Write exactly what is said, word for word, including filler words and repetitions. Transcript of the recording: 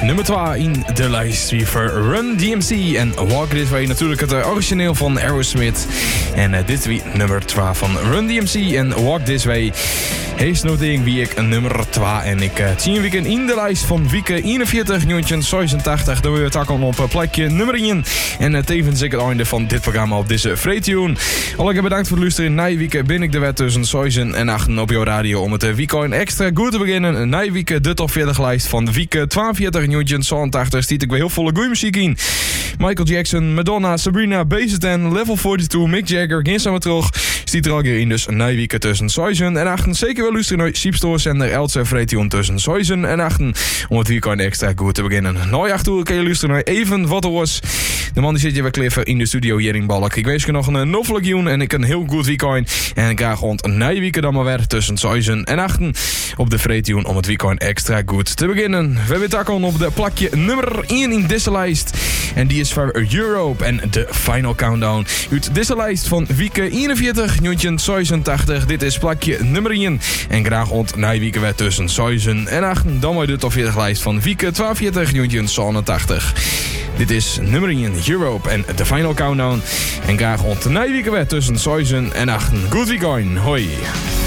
Nummer twee in de lijst weer voor Run D M C en Walk This Way. Natuurlijk het origineel van Aerosmith. En uh, dit weer nummer twee van Run D M C en Walk This Way. Heeft notering wie ik een nummer twee. En ik uh, zie een weekend in de lijst van weken eenenveertig, negentien zesentachtig. Dan wil je het ook al op uh, plekje nummer één. En uh, tevens ik het einde van dit programma op deze Freetune. Al ik bedankt voor het luisteren. Na je week ben ik de wet tussen zeven en acht op jouw radio om het uh, weekend extra goed te beginnen. Na je week de top veertig lijst van week tweeënveertig, negentien zesentachtig. Stiet ik weer heel volle goeie muziek in. Michael Jackson, Madonna, Sabrina, Basetan, Level tweeënveertig, Mick Jagger, geen samen terug. Stiet er al weer in, dus na je week tussen zeven en acht. Zeker wel luisteren naar Siepstoors en de Else Freetune tussen zeven en acht. Om het weekend extra goed te beginnen. Nou, acht uur kan je luisteren naar Even Wat Er Was. De man die zit je weer kliffen in de studio hier in Balk. Ik wens je nog een noffelijk joen en ik een heel goed weekend. En ik ga gewoon na je weekend dan maar weer tussen zeven en acht op de Freetune om het weekend extra goed te beginnen. We hebben het ook al op de plakje nummer één in deze lijst. En die is voor Europe en de Final Countdown. Uit deze lijst van week eenenveertig, negentien zesentachtig. Dit is plakje nummer één. En graag ont na je weekend weer tussen zeven en acht. Dan maar de top veertig lijst van week tweeënveertig, negentien zesentachtig. Dit is nummer één Europe en de Final Countdown. En graag ont na je weekend weer tussen zeven en acht. Goed weekend. Hoi.